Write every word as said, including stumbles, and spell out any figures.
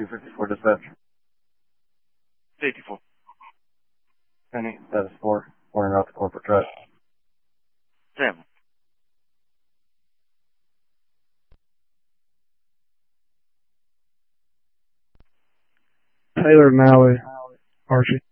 two fifty-four dispatch. Safety four. Penny, status four. Pouring out the corporate drive. Sam. Taylor Malley, Archie.